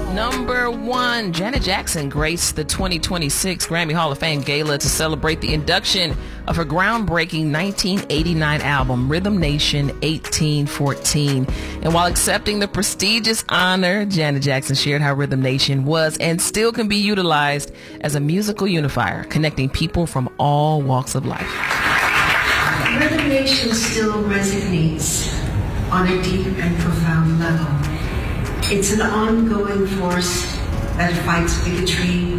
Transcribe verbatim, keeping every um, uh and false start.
Number one, Janet Jackson graced the twenty twenty-six Grammy Hall of Fame Gala to celebrate the induction of her groundbreaking nineteen eighty-nine album, Rhythm Nation eighteen fourteen. And while accepting the prestigious honor, Janet Jackson shared how Rhythm Nation was and still can be utilized as a musical unifier, connecting people from all walks of life. Rhythm Nation still resonates on a deep and profound level. It's an ongoing force that fights bigotry,